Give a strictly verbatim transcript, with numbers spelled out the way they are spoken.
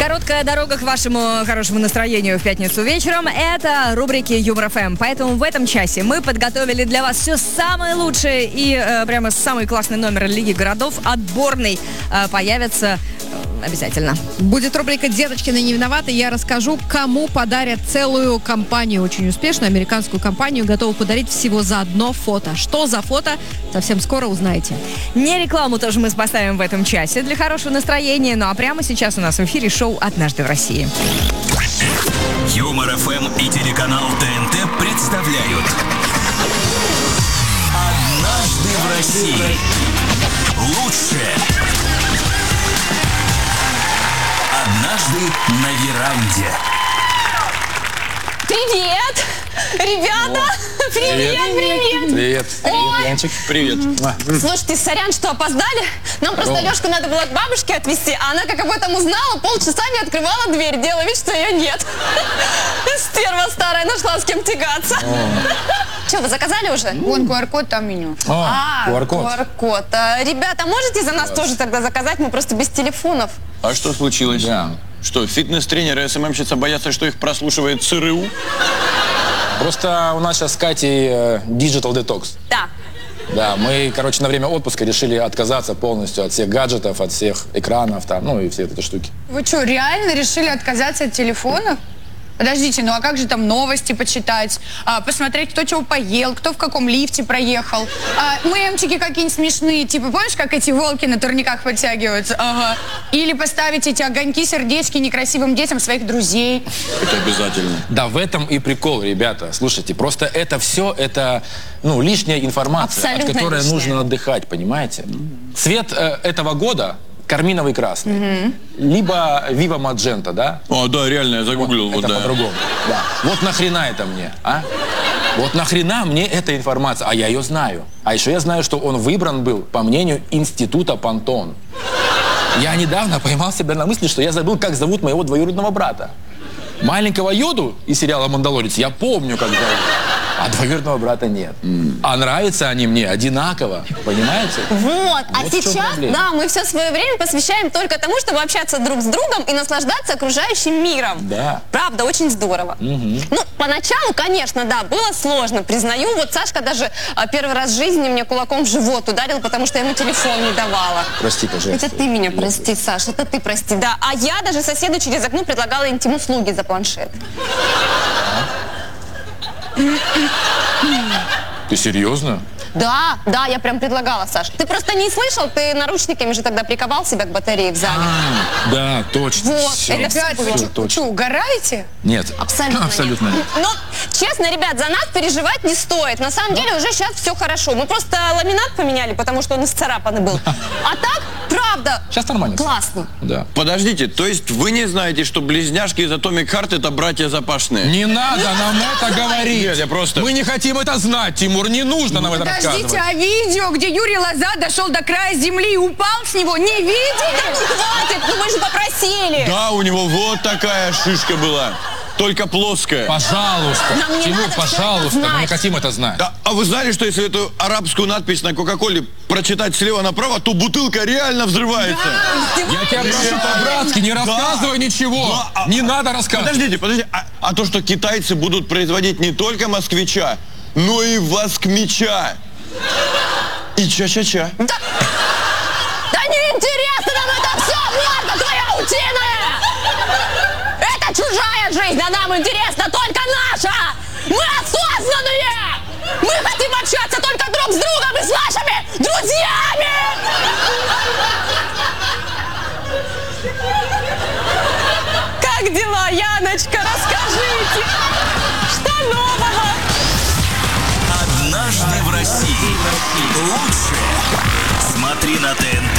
Короткая дорога к вашему хорошему настроению в пятницу вечером – это рубрики Юмор эф эм. Поэтому в этом часе мы подготовили для вас все самое лучшее и э, прямо самый классный номер Лиги городов, отборный, э, появится э, обязательно. Будет рубрика «Деточкины не виноваты». Я расскажу, кому подарят целую компанию, очень успешную американскую компанию, готовы подарить всего за одно фото. Что за фото? Совсем скоро узнаете. Не рекламу тоже мы поставим в этом часе для хорошего настроения. Ну а прямо сейчас у нас в эфире шоу «Однажды в России». Юмор эф эм и телеканал тэ эн тэ представляют «Однажды в России». Лучшее. Однажды на веранде. Привет! Ребята! О, привет, привет! Привет! Ой. Янчик, привет! Слушайте, сорян, что опоздали. Нам просто Здорово. Лешку надо было к бабушке отвезти, а она, как об этом узнала, полчаса не открывала дверь, делала вид, что ее нет. Стерва старая, нашла с кем тягаться. Что, вы заказали уже? Вон ку ар код, там меню. О, А, ку ар код. ку ар код. А, ребята, можете за нас тоже тогда заказать? Мы просто без телефонов. А что случилось? Да. Что, фитнес-тренеры и эс эм эм-щица боятся, что их прослушивает цэ эр у? Просто у нас сейчас с Катей э, digital detox. Да. Да, мы, короче, на время отпуска решили отказаться полностью от всех гаджетов, от всех экранов, там, ну и все эти штуки. Вы что, реально решили отказаться от телефонов? Подождите, ну а как же там новости почитать, а, посмотреть, кто чего поел, кто в каком лифте проехал, а, мемчики какие-нибудь смешные, типа, помнишь, как эти волки на турниках подтягиваются? Ага. Или поставить эти огоньки, сердечки некрасивым детям своих друзей. Это обязательно. Да, в этом и прикол, ребята. Слушайте, просто это все, это, ну, лишняя информация, Абсолютно от которой лишняя. нужно отдыхать, понимаете? Цвет э, этого года карминовый красный. Mm-hmm. Либо Viva Magenta, да? О, да, реально, я загуглил. Вот, Вот, это да. по-другому. Да. Вот нахрена это мне, а? Вот нахрена мне эта информация? А я ее знаю. А еще я знаю, что он выбран был по мнению Института Пантон. Я недавно поймал себя на мысли, что я забыл, как зовут моего двоюродного брата. Маленького Йоду из сериала «Мандалорец» я помню, как зовут. А двоюродного брата нет. Mm. А нравятся они мне одинаково, понимаете? Вот, а Вот в чем сейчас, проблема. да, мы все свое время посвящаем только тому, чтобы общаться друг с другом и наслаждаться окружающим миром. Да. Правда, очень здорово. Угу. Ну, поначалу, конечно, да, было сложно, признаю. Вот Сашка даже а, первый раз в жизни мне кулаком в живот ударил, потому что я ему телефон не давала. Прости, пожалуйста. Это ты меня прости, Саш, это ты прости, да. А я даже соседу через окно предлагала интим-услуги за планшет. Ты серьезно? Да, да, я прям предлагала, Саш. Ты просто не слышал, ты наручниками же тогда приковал себя к батарее в зале. Да, точно. Вот, Всё. это Ребят, всё вы было. что, точно. что, угораете? Нет. Абсолютно, Абсолютно нет. нет. Но, честно, ребят, за нас переживать не стоит. На самом деле уже сейчас все хорошо. Мы просто ламинат поменяли, потому что он исцарапанный был. А так, правда, Сейчас нормально. всё. классно. Да. Подождите, то есть вы не знаете, что близняшки из Atomic Heart это братья Запашные? Не надо нам это говорить. Нет, я просто... Мы не хотим это знать, Тимур. Не нужно нам это Подождите, рассказывать. а видео, где Юрий Лоза дошел до края земли и упал с него, не видели? Ну, хватит, ну мы же попросили. Да, у него вот такая шишка была. Только плоская. Пожалуйста. Нам не Тимур, надо всё это пожалуйста. Мы не знать. хотим это знать. А, а вы знали, что если эту арабскую надпись на Кока-Коле прочитать слева направо, то бутылка реально взрывается? Я тебя прошу по-братски, не рассказывай ничего. Да, а- Не надо рассказывать. Подождите, подождите. А, а то, что китайцы будут производить не только москвича, но и воскмича. И ча-ча-ча. Да неинтересно нам это все, морда твоя утиная! Это чужая жизнь, а нам интересна только наша! Мы осознанные! Мы хотим общаться только друг с другом и с нашими друзьями! Как дела, Яночка? Расскажите! Что нового? «Однажды в России». Лучшее. Смотри на тэ эн тэ.